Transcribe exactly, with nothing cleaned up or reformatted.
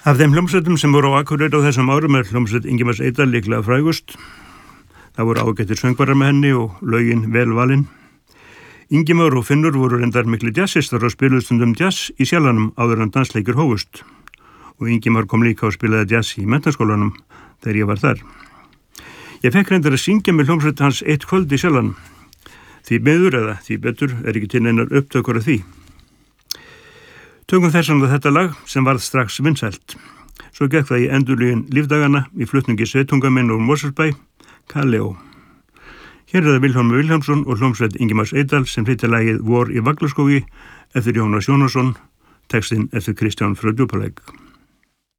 Af þeim hljómsveitum sem voru á Akureyri á þessum árum er hljómsveit Ingimars Eydal líklega frægust. Það voru ágættir söngvarar með henni og lögin vel valin. Ingimar og Finnur voru reyndar mikli jazzistar og spiluðu stundum jazz í Sjallanum áður en dansleikir hófust. Og Ingimar kom líka og spilaði jazz í menntaskólanum þegar ég var þar. Ég fekk reyndar að syngja með hljómsveit hans eitt kvöld í Sjallanum. Því miður eða því betur er ekki til neinar upptökur af því. Tökum þessan að þetta lag sem varð strax vinsælt. Svo gekk það í endurlíðin lífdagana í flutningi sveitungaminn úr Mosfellsbæ, Kaleo. Hér er það Vilhjálmur Vilhjálmsson og hljómsveit Ingimars Eydal sem flytja lagið Vor í Vaglaskógi eftir Jónas Jónasson, textinn eftir Kristján frá Djúpalæk.